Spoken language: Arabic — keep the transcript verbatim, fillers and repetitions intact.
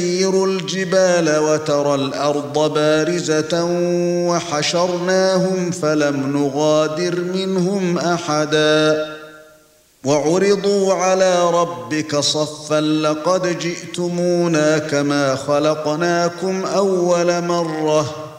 ونسير الجبال وترى الأرض بارزة وحشرناهم فلم نغادر منهم أحدا وعرضوا على ربك صفا لقد جئتمونا كما خلقناكم أول مرة